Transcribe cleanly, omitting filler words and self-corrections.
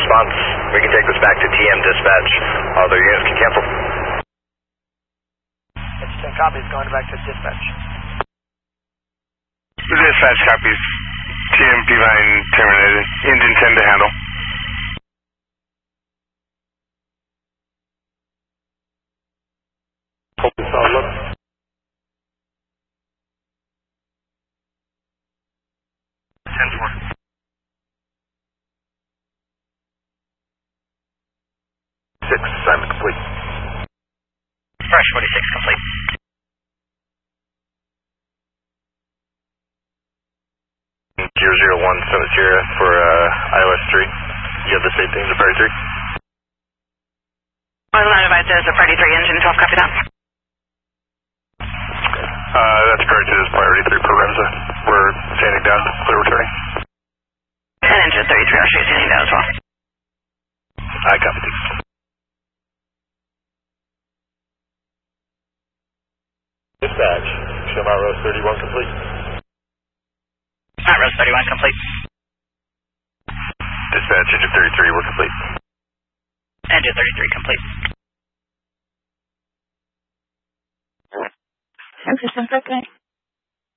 response. We can take this back to TM dispatch. Other units can cancel. It's 10 copies, going back to dispatch. Dispatch copies. TM P-line terminated. Engine 10 to handle. Look. 10-4. 6, assignment complete. Fresh 46 complete. Gear 01, Summit Sierra for iOS 3. You have the same thing, the Party 3? I was notified there's a Party 3 engine 12, copy that. That's correct, it is Priority 3 programs. We're standing down, clear returning. And engine 33, I'll show you standing down as well. I copy. Dispatch, show my Rose 31 complete. Rose 31 complete. Dispatch, engine 33, we're complete. Engine 33 complete. System,